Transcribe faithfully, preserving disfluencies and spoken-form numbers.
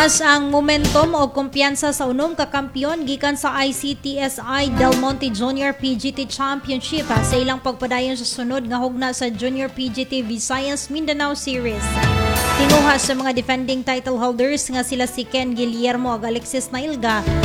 Taas ang momentum o kumpiyansa sa unom ka kampiyon gikan sa I C T S I Del Monte Junior P G T Championship sa ilang pagpadayon sa sunod nga hugna sa Junior P G T Visayas Mindanao Series. Tinguha sa mga defending title holders nga sila si Ken Guillermo ug Alexis Nailga